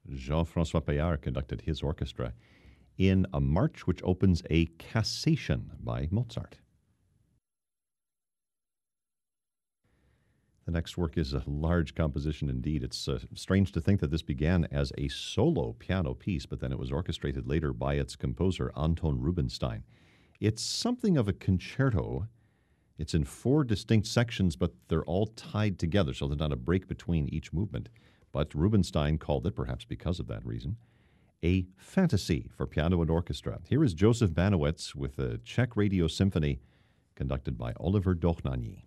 Jean-Francois Payard conducted his orchestra in a march which opens a Cassation by Mozart. The next work is a large composition indeed. It's strange to think that this began as a solo piano piece, but then it was orchestrated later by its composer, Anton Rubinstein. It's something of a concerto. It's in 4 distinct sections, but they're all tied together, so there's not a break between each movement. But Rubinstein called it, perhaps because of that reason, a fantasy for piano and orchestra. Here is Joseph Banowetz with the Czech Radio Symphony, conducted by Oliver Dochnani.